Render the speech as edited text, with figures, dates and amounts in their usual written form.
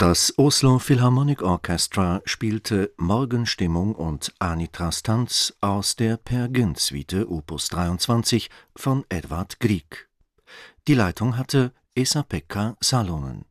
Das Oslo Philharmonic Orchestra spielte Morgenstimmung und Anitrastanz aus der Peer Gynt-Suite Opus 23 von Edvard Grieg. Die Leitung hatte Esa-Pekka Salonen.